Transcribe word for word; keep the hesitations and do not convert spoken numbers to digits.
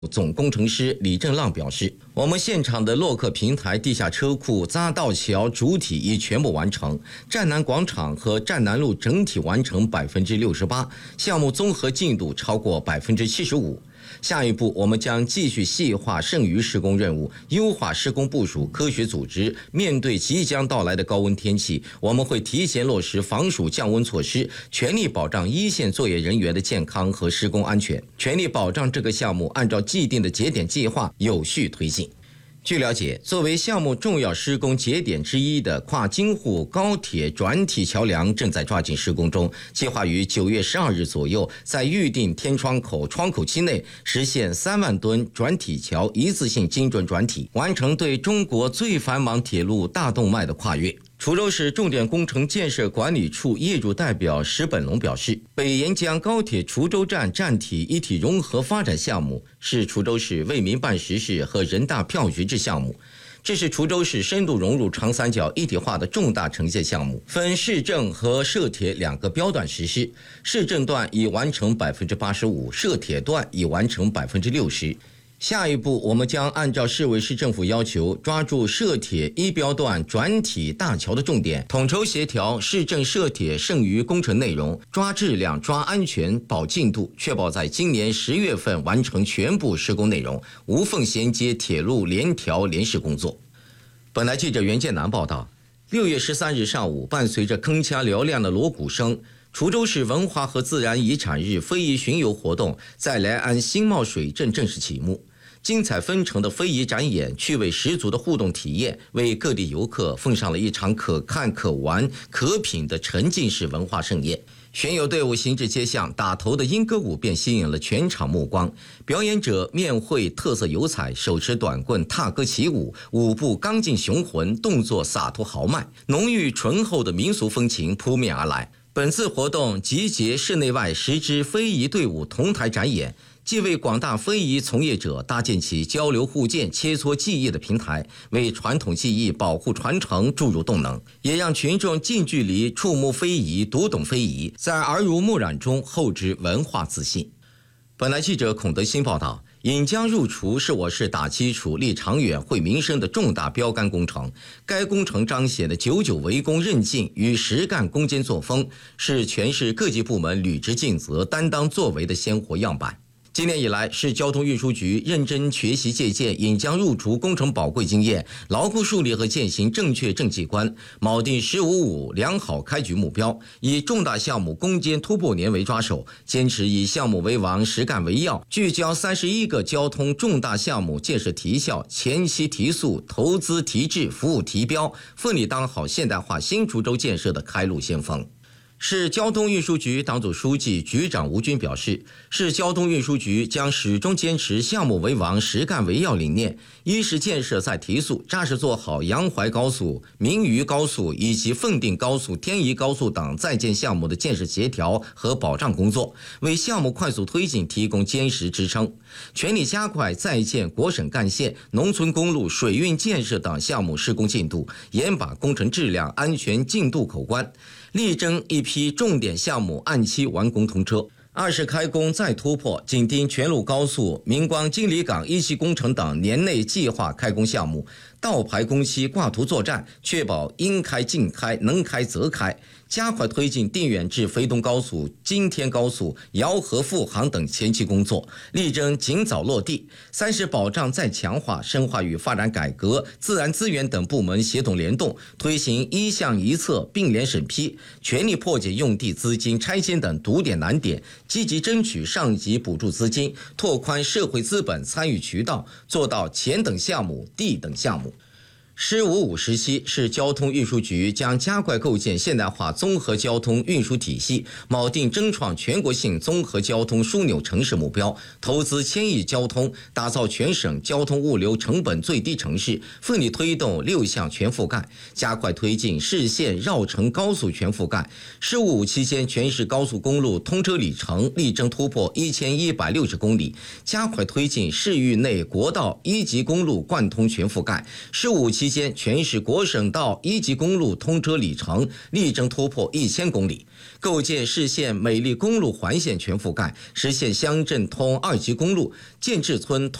总工程师李正浪表示，我们现场的洛克平台地下车库、匝道桥主体已全部完成，站南广场和站南路整体完成百分之六十八，项目综合进度超过百分之七十五。下一步，我们将继续细化剩余施工任务，优化施工部署、科学组织。面对即将到来的高温天气，我们会提前落实防暑降温措施，全力保障一线作业人员的健康和施工安全，全力保障这个项目按照既定的节点计划有序推进。据了解，作为项目重要施工节点之一的跨京沪高铁转体桥梁正在抓紧施工中，计划于九月十二日左右，在预定天窗口窗口期内实现三万吨转体桥一次性精准转体，完成对中国最繁忙铁路大动脉的跨越。滁州市重点工程建设管理处业主代表石本龙表示，北沿江高铁滁州站站体一体融合发展项目是滁州市为民办实事和人大票决制项目，这是滁州市深度融入长三角一体化的重大承建项目，分市政和涉铁两个标段实施，市政段已完成百分之八十五，涉铁段已完成百分之六十。下一步，我们将按照市委市政府要求，抓住涉铁一标段转体大桥的重点，统筹协调市政涉铁剩余工程内容，抓质量、抓安全、保进度，确保在今年十月份完成全部施工内容，无缝衔接铁路联调联试工作。本台记者袁建南报道，六月十三日上午，伴随着铿锵嘹亮的锣鼓声，滁州市文化和自然遗产日非遗巡游活动在来安新茂水镇正式启幕。精彩纷呈的非遗展演，趣味十足的互动体验，为各地游客奉上了一场可看可玩可品的沉浸式文化盛宴。巡游队伍行至街巷，打头的莺歌舞便吸引了全场目光。表演者面绘特色油彩，手持短棍踏歌起舞，舞步刚劲雄浑，动作洒脱豪迈，浓郁醇厚的民俗风情扑面而来。本次活动集结市内外十支非遗队伍同台展演，既为广大非遗从业者搭建起交流互鉴、切磋技艺的平台，为传统技艺保护传承注入动能，也让群众近距离触摸非遗、读懂非遗，在耳濡目染中厚植文化自信。本台记者孔德新报道，引江入滁是我市打基础、立长远、惠民生的重大标杆工程。该工程彰显的久久为功韧劲与实干攻坚作风，是全市各级部门履职尽责、担当作为的鲜活样板。今年以来，市交通运输局认真学习借鉴引江入滁工程宝贵经验，牢固树立和践行正确政绩观，锚定“十五五”良好开局目标，以重大项目攻坚突破年为抓手，坚持以项目为王、实干为要，聚焦三十一个交通重大项目建设提效、前期提速、投资提质、服务提标，奋力当好现代化新滁州建设的开路先锋。市交通运输局党组书记、局长吴军表示，市交通运输局将始终坚持项目为王、实干为要理念，一是建设再提速，扎实做好洋淮高速、明渝高速以及凤定高速、天宜高速等在建项目的建设协调和保障工作，为项目快速推进提供坚实支撑。全力加快在建国省干线、农村公路、水运建设等项目施工进度，严把工程质量、安全进度口关，力争一批重点项目按期完工通车。二是开工再突破，紧盯全路高速、明光金里港一期工程等年内计划开工项目，倒排工期挂图作战，确保应开尽开，能开则开，加快推进定远至肥东高速、金天高速、姚河复航等前期工作，力争尽早落地。三是保障再强化、深化与发展改革、自然资源等部门协同联动，推行一项一策并联审批，全力破解用地、资金拆迁等堵点难点，积极争取上级补助资金，拓宽社会资本参与渠道，做到钱等项目、地等项目。十五五时期，市交通运输局将加快构建现代化综合交通运输体系，锚定争创全国性综合交通枢纽城市目标，投资千亿交通，打造全省交通物流成本最低城市，奋力推动六项全覆盖，加快推进市县绕城高速全覆盖。十五五期间，全市高速公路通车里程力争突破一千一百六十公里，加快推进市域内国道一级公路贯通全覆盖。十五期间，全市国省道一级公路通车里程力争突破一千公里，构建市县美丽公路环线全覆盖，实现乡镇通二级公路，建制村